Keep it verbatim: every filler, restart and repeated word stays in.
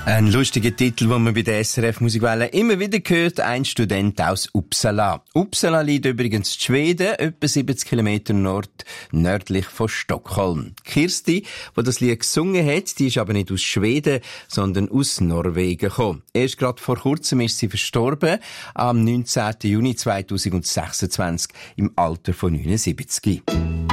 Ein lustiger Titel, den man bei der S R F Musikwelle immer wieder hört, ein Student aus Uppsala. Uppsala liegt übrigens in Schweden, etwa siebzig Kilometer nord nördlich von Stockholm. Kirsti, die das Lied gesungen hat, die ist aber nicht aus Schweden, sondern aus Norwegen gekommen. Erst gerade vor kurzem ist sie verstorben, am neunzehnten Juni zweitausendsechsundzwanzig, im Alter von neunundsiebzig.